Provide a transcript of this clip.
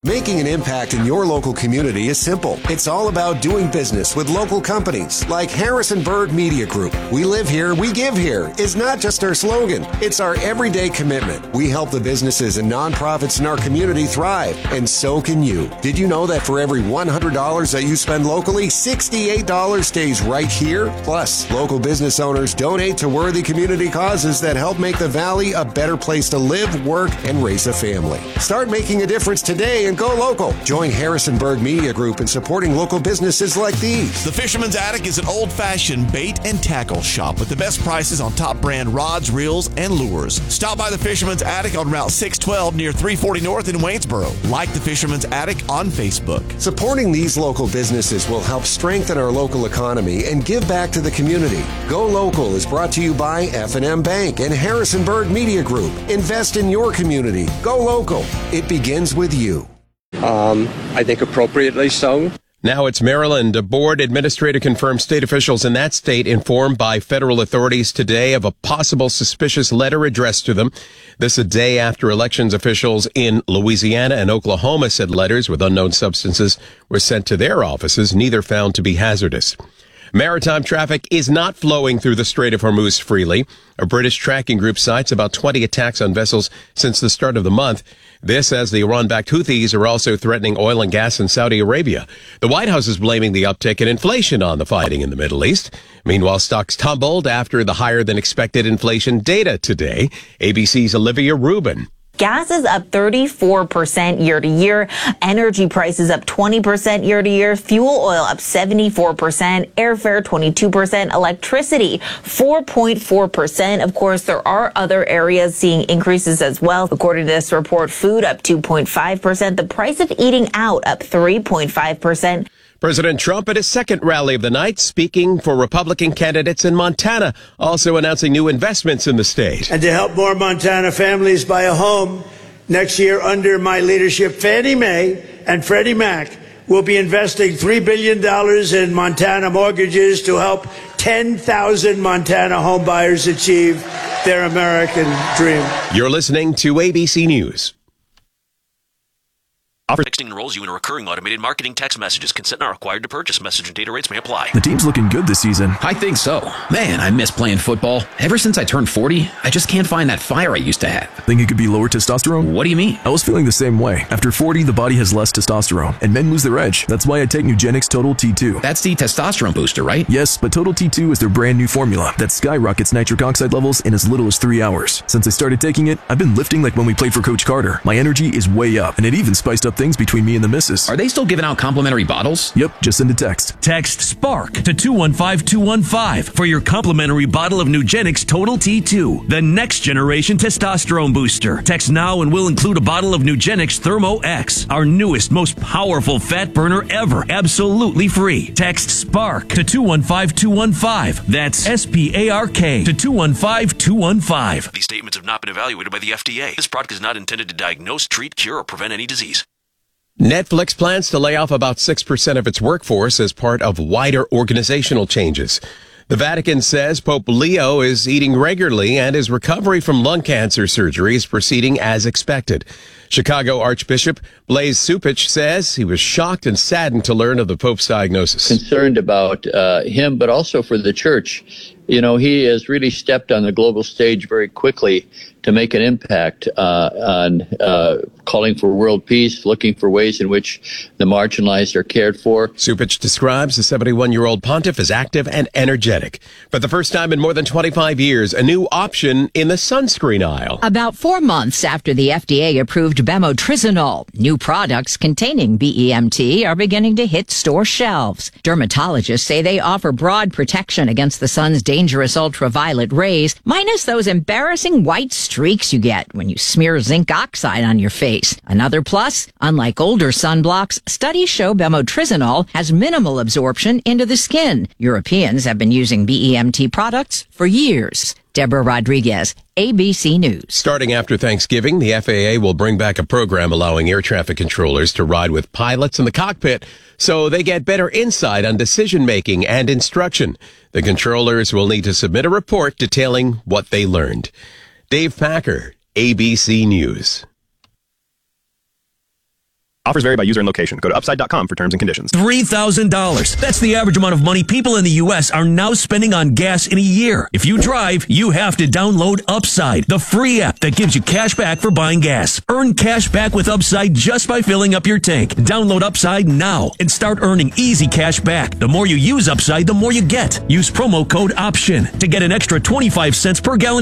Making an impact in your local community is simple. It's all about doing business with local companies like Harrisonburg Media Group. We live here, we give here is not just our slogan. It's our everyday commitment. We help the businesses and nonprofits in our community thrive, and so can you. Did you know that for every $100 that you spend locally, $68 stays right here? Plus, local business owners donate to worthy community causes that help make the Valley a better place to live, work, and raise a family. Start making a difference today and go local. Join Harrisonburg Media Group in supporting local businesses like these. The Fisherman's Attic is an old-fashioned bait and tackle shop with the best prices on top brand rods, reels, and lures. Stop by the Fisherman's Attic on Route 612 near 340 North in Waynesboro. Like the Fisherman's Attic on Facebook. Supporting these local businesses will help strengthen our local economy and give back to the community. Go Local is brought to you by F&M Bank and Harrisonburg Media Group. Invest in your community. Go local. It begins with you. I think appropriately so. Now it's Maryland. A board administrator confirmed state officials in that state informed by federal authorities today of a possible suspicious letter addressed to them. This a day after elections officials in Louisiana and Oklahoma said letters with unknown substances were sent to their offices, neither found to be hazardous. Maritime traffic is not flowing through the Strait of Hormuz freely. A British tracking group cites about 20 attacks on vessels since the start of the month. This as the Iran-backed Houthis are also threatening oil and gas in Saudi Arabia. The White House is blaming the uptick in inflation on the fighting in the Middle East. Meanwhile, stocks tumbled after the higher-than-expected inflation data today. ABC's Olivia Rubin. Gas is up 34% year to year. Energy prices up 20% year to year. Fuel oil up 74%. Airfare 22%. Electricity 4.4%. Of course, there are other areas seeing increases as well. According to this report, food up 2.5%. The price of eating out up 3.5%. President Trump at his second rally of the night, speaking for Republican candidates in Montana, also announcing new investments in the state. And to help more Montana families buy a home next year under my leadership, Fannie Mae and Freddie Mac will be investing $3 billion in Montana mortgages to help 10,000 Montana homebuyers achieve their American dream. You're listening to ABC News. Texting enrolls you in a recurring automated marketing text messages. Consent not required to purchase. Message and data rates may apply. The team's looking good this season. I think so. Man, I miss playing football. Ever since I turned 40, I just can't find that fire I used to have. Think it could be lower testosterone? What do you mean? I was feeling the same way. After 40, the body has less testosterone, and men lose their edge. That's why I take Nugenix Total T2. That's the testosterone booster, right? Yes, but Total T2 is their brand new formula that skyrockets nitric oxide levels in as little as 3 hours. Since I started taking it, I've been lifting like when we played for Coach Carter. My energy is way up, and it even spiced up things between me and the missus. Are they still giving out complimentary bottles? Yep, just send a text. Text SPARK to 215215 for your complimentary bottle of Nugenix Total T2, the next generation testosterone booster. Text now and we'll include a bottle of Nugenix Thermo X, our newest, most powerful fat burner ever, absolutely free. Text SPARK to 215215. That's SPARK to 215215. These statements have not been evaluated by the FDA. This product is not intended to diagnose, treat, cure, or prevent any disease. Netflix plans to lay off about 6% of its workforce as part of wider organizational changes. The Vatican says Pope Leo is eating regularly and his recovery from lung cancer surgery is proceeding as expected. Chicago Archbishop Blaise Cupich says he was shocked and saddened to learn of the Pope's diagnosis. Concerned about him, but also for the church. You know, he has really stepped on the global stage very quickly to make an impact on calling for world peace, looking for ways in which the marginalized are cared for. Cupich describes the 71-year-old pontiff as active and energetic. For the first time in more than 25 years, a new option in the sunscreen aisle. About 4 months after the FDA approved Bemotrizanol, new products containing BEMT are beginning to hit store shelves. Dermatologists say they offer broad protection against the sun's dangerous ultraviolet rays, minus those embarrassing white streaks you get when you smear zinc oxide on your face. Another plus, unlike older sunblocks, studies show Bemotrizanol has minimal absorption into the skin. Europeans have been using BEMT products for years. Deborah Rodriguez, ABC News. Starting after Thanksgiving, the FAA will bring back a program allowing air traffic controllers to ride with pilots in the cockpit so they get better insight on decision-making and instruction. The controllers will need to submit a report detailing what they learned. Dave Packer, ABC News. Offers vary by user and location. Go to upside.com for terms and conditions. $3,000. That's the average amount of money people in the U.S. are now spending on gas in a year. If you drive, you have to download Upside, the free app that gives you cash back for buying gas. Earn cash back with Upside just by filling up your tank. Download Upside now and start earning easy cash back. The more you use Upside, the more you get. Use promo code OPTION to get an extra 25 cents per gallon